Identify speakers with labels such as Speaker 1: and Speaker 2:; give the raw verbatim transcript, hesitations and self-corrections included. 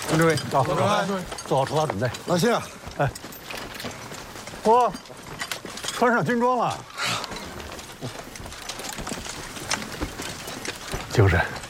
Speaker 1: 陈指挥，
Speaker 2: 到，
Speaker 1: 左传，
Speaker 2: 做好出发准备。
Speaker 3: 老谢，
Speaker 2: 哎，我穿上军装了，精神。